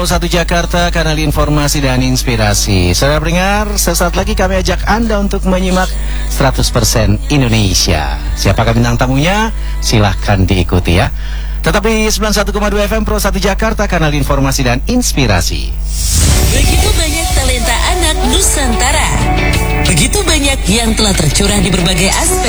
Satu Jakarta, kanal informasi dan inspirasi. Saudara pendengar, sesaat lagi kami ajak Anda untuk menyimak 100% Indonesia. Siapakah bintang tamunya? Silahkan diikuti ya. Tetapi 91,2 FM Pro 1 Jakarta, kanal informasi dan inspirasi. Begitu banyak talenta anak Nusantara. Begitu banyak yang telah tercurah di berbagai aspek